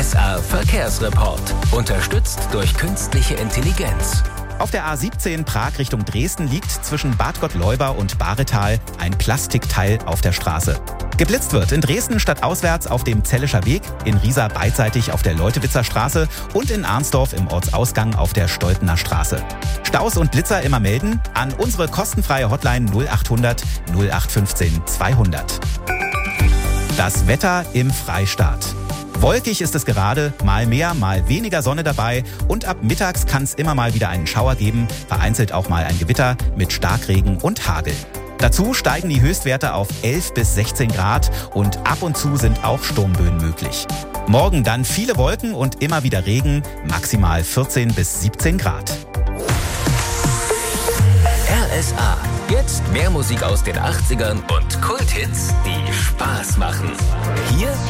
RSA Verkehrsreport. Unterstützt durch künstliche Intelligenz. Auf der A17 Prag Richtung Dresden liegt zwischen Bad Gottleuba und Baretal ein Plastikteil auf der Straße. Geblitzt wird in Dresden stadtauswärts auf dem Zellischer Weg, in Riesa beidseitig auf der Leutewitzer Straße und in Arnsdorf im Ortsausgang auf der Stoltener Straße. Staus und Blitzer immer melden an unsere kostenfreie Hotline 0800 0815 200. Das Wetter im Freistaat. Wolkig ist es gerade, mal mehr, mal weniger Sonne dabei und ab mittags kann es immer mal wieder einen Schauer geben, vereinzelt auch mal ein Gewitter mit Starkregen und Hagel. Dazu steigen die Höchstwerte auf 11 bis 16 Grad und ab und zu sind auch Sturmböen möglich. Morgen dann viele Wolken und immer wieder Regen, maximal 14 bis 17 Grad. RSA. Jetzt mehr Musik aus den 80ern und Kulthits, die Spaß machen. Hier